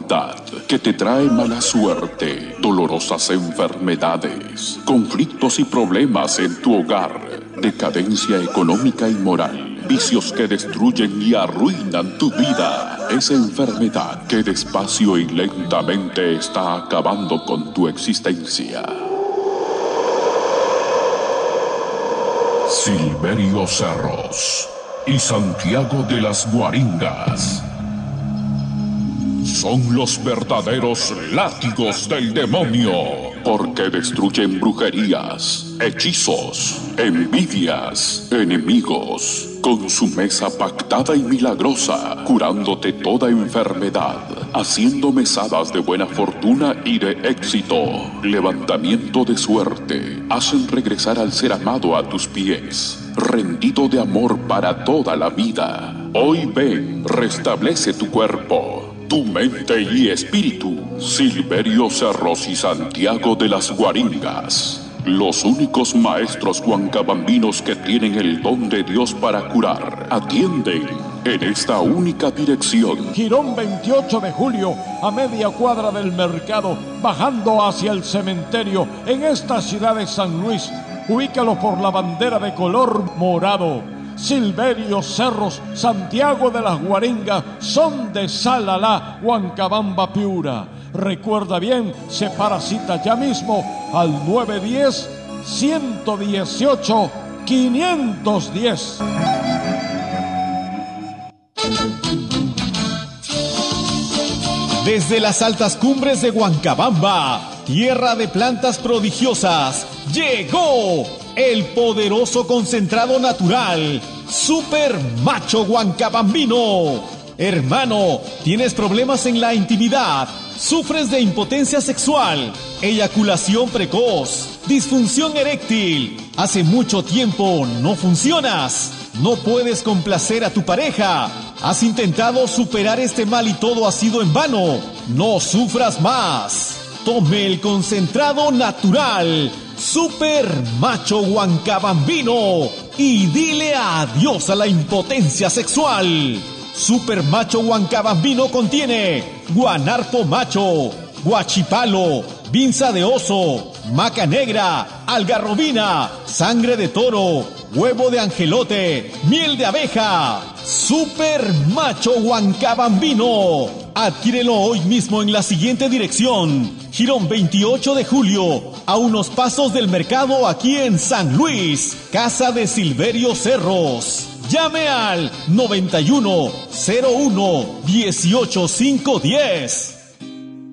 maldad que te trae mala suerte, dolorosas enfermedades, conflictos y problemas en tu hogar, decadencia económica y moral, vicios que destruyen y arruinan tu vida, esa enfermedad que despacio y lentamente está acabando con tu existencia. Silverio Cerros y Santiago de las Guaringas son los verdaderos látigos del demonio, porque destruyen brujerías, hechizos, envidias, enemigos, con su mesa pactada y milagrosa, curándote toda enfermedad, haciendo mesadas de buena fortuna y de éxito, levantamiento de suerte, hacen regresar al ser amado a tus pies, rendido de amor para toda la vida. Hoy ven, restablece tu cuerpo, tu mente y espíritu. Silverio Cerros y Santiago de las Guaringas, los únicos maestros huancabambinos que tienen el don de Dios para curar, atienden en esta única dirección. Girón 28 de julio, a media cuadra del mercado, bajando hacia el cementerio, en esta ciudad de San Luis. Ubícalo por la bandera de color morado. Silverio Cerros, Santiago de las Guaringas, son de Salalá, Huancabamba, Piura. Recuerda bien, separa cita ya mismo al 910-118-510. Desde las altas cumbres de Huancabamba, tierra de plantas prodigiosas, llegó el poderoso concentrado natural, Super Macho Huancabambino. Hermano, ¿tienes problemas en la intimidad? ¿Sufres de impotencia sexual, eyaculación precoz, disfunción eréctil? ¿Hace mucho tiempo no funcionas? ¿No puedes complacer a tu pareja? ¿Has intentado superar este mal y todo ha sido en vano? No sufras más. Tome el concentrado natural Super Macho Huancabambino y dile adiós a la impotencia sexual. Super Macho Huancabambino contiene guanarpo macho, guachipalo, vinza de oso, maca negra, algarrobina, sangre de toro, huevo de angelote, miel de abeja. Super Macho Huancabambino. Adquiérelo hoy mismo en la siguiente dirección: Girón 28 de julio, a unos pasos del mercado, aquí en San Luis, casa de Silverio Cerros. Llame al 91 01 18 510.